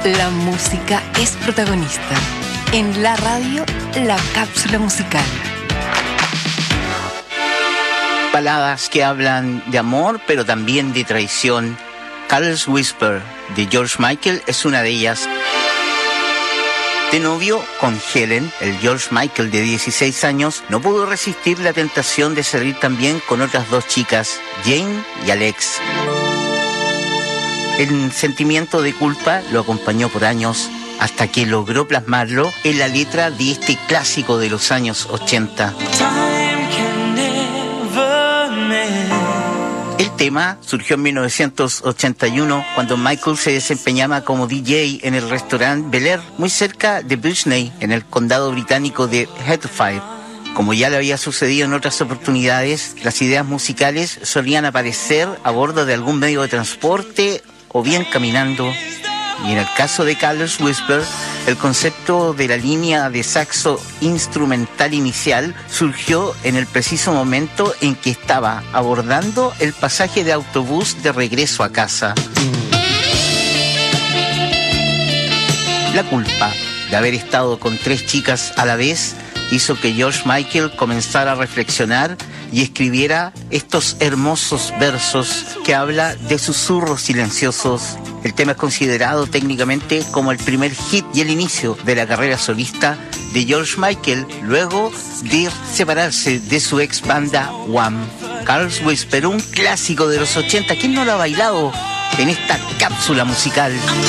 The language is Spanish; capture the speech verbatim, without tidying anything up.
La música es protagonista. En la radio, la cápsula musical. Baladas que hablan de amor, pero también de traición. Careless Whisper, de George Michael, es una de ellas. De novio con Helen, el George Michael de dieciséis años no pudo resistir la tentación de salir también con otras dos chicas, Jane y Alex. El sentimiento de culpa lo acompañó por años hasta que logró plasmarlo en la letra de este clásico de los años ochenta. El tema surgió en mil novecientos ochenta y uno cuando Michael se desempeñaba como D J en el restaurante Bel Air, muy cerca de Bushney, en el condado británico de Hertfordshire. Como ya le había sucedido en otras oportunidades, las ideas musicales solían aparecer a bordo de algún medio de transporte o bien caminando. Y en el caso de Careless Whisper, el concepto de la línea de saxo instrumental inicial surgió en el preciso momento en que estaba abordando el pasaje de autobús de regreso a casa. La culpa de haber estado con tres chicas a la vez hizo que George Michael comenzara a reflexionar y escribiera estos hermosos versos que habla de susurros silenciosos. El tema es considerado técnicamente como el primer hit y el inicio de la carrera solista de George Michael luego de separarse de su ex banda Wham. Careless Whisper, un clásico de los ochenta. ¿Quién no lo ha bailado en esta cápsula musical?